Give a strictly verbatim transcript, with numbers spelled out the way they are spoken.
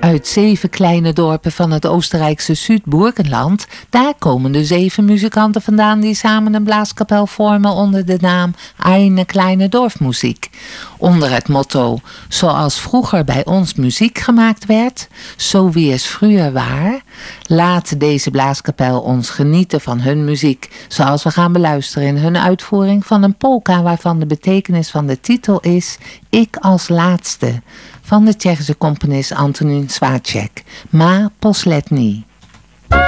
Uit zeven kleine dorpen van het Oostenrijkse Zuid-Burgenland, daar komen de zeven muzikanten vandaan die samen een blaaskapel vormen onder de naam Eine kleine Dorfmusik. Onder het motto, zoals vroeger bij ons muziek gemaakt werd, zo wie es vroeger waar, laat deze blaaskapel ons genieten van hun muziek, zoals we gaan beluisteren in hun uitvoering van een polka waarvan de betekenis van de titel is Ik als laatste, van de Tsjechische componist Antonín Sváček, Ma poslední.